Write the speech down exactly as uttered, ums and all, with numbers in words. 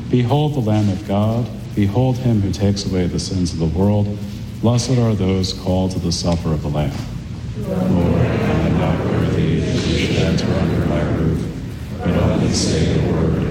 Behold the Lamb of God. Behold him who takes away the sins of the world. Blessed are those called to the supper of the Lamb. Lord, I am not worthy that you should enter under my roof, but only say the word,